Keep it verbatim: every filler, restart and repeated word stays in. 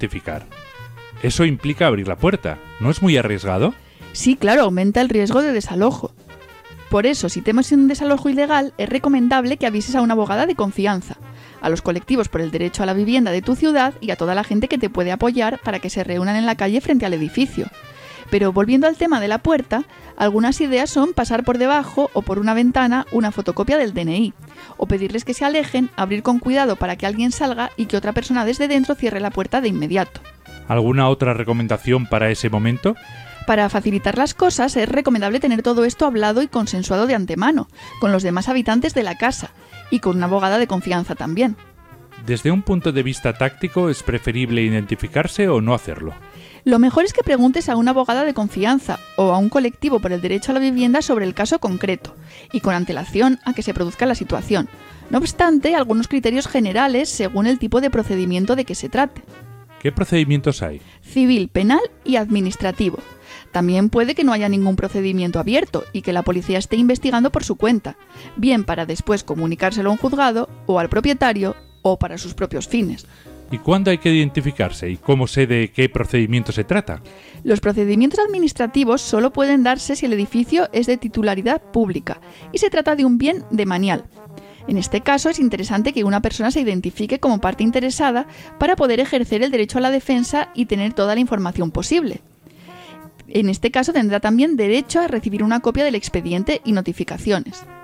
identificar. Eso implica abrir la puerta. ¿No es muy arriesgado? Sí, claro, aumenta el riesgo de desalojo. Por eso, si temes un desalojo ilegal, es recomendable que avises a una abogada de confianza, a los colectivos por el derecho a la vivienda de tu ciudad y a toda la gente que te puede apoyar para que se reúnan en la calle frente al edificio. Pero volviendo al tema de la puerta, algunas ideas son pasar por debajo o por una ventana una fotocopia del D N I, o pedirles que se alejen, abrir con cuidado para que alguien salga y que otra persona desde dentro cierre la puerta de inmediato. ¿Alguna otra recomendación para ese momento? Para facilitar las cosas es recomendable tener todo esto hablado y consensuado de antemano, con los demás habitantes de la casa, y con una abogada de confianza también. Desde un punto de vista táctico, ¿es preferible identificarse o no hacerlo? Lo mejor es que preguntes a una abogada de confianza o a un colectivo por el derecho a la vivienda sobre el caso concreto, y con antelación a que se produzca la situación. No obstante, algunos criterios generales según el tipo de procedimiento de que se trate. ¿Qué procedimientos hay? Civil, penal y administrativo. También puede que no haya ningún procedimiento abierto y que la policía esté investigando por su cuenta, bien para después comunicárselo a un juzgado o al propietario o para sus propios fines. ¿Y cuándo hay que identificarse y cómo sé de qué procedimiento se trata? Los procedimientos administrativos solo pueden darse si el edificio es de titularidad pública y se trata de un bien demanial. En este caso es interesante que una persona se identifique como parte interesada para poder ejercer el derecho a la defensa y tener toda la información posible. En este caso tendrá también derecho a recibir una copia del expediente y notificaciones.